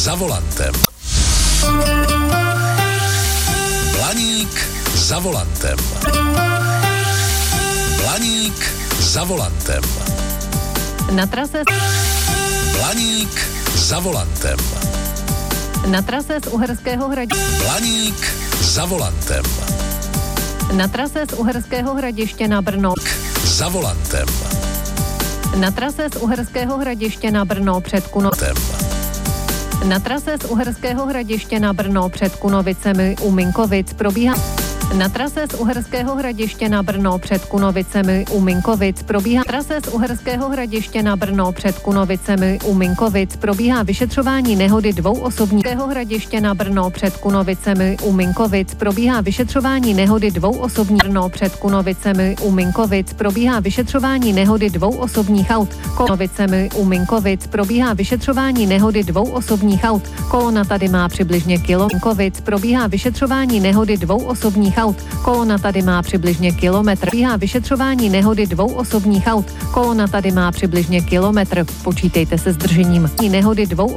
za volantem. Blaník za volantem. Blaník za volantem. Na trase Blaník za volantem. Na trase z Uherského Hradiště. Blaník za volantem. Na trase z Uherského Hradiště na Brno. Za volantem. Na trase z Uherského Hradiště na Brno před Kunovicemi. Na trase z Uherského Hradiště na Brno před Kunovicemi u Minkovic probíhá. Na trase z Uherského Hradiště na Brno před Kunovicemi u Minkovic probíhá. Trase z Uherského Hradiště na Brno před Kunovicemi u Minkovic probíhá vyšetřování nehody dvou osobních. Hradiště na Brno před Kunovicemi u Minkovic probíhá vyšetřování nehody dvou osobních. Brno před Kunovicemi u Minkovic probíhá vyšetřování nehody dvou osobních aut. Kunovicemi u Minkovic probíhá vyšetřování nehody dvou osobních aut. Kolona tady má přibližně kilometr. Minkovic probíhá vyšetřování nehody dvou osobních aut. Kolona tady má přibližně kilometr. Probíhá vyšetřování nehody dvou osobních aut. Kolona tady má přibližně kilometr. Počítejte se zdržením. Nehody dvou